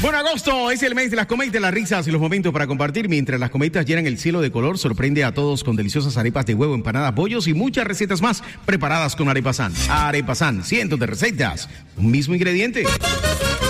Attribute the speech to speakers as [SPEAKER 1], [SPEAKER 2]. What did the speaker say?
[SPEAKER 1] Bueno, agosto es el mes de las cometas, las risas y los momentos para compartir. Mientras las cometas llenan el cielo de color, sorprende a todos con deliciosas arepas de huevo, empanadas, bollos y muchas recetas más preparadas con Arepa San. Arepa San, cientos de recetas, un mismo ingrediente.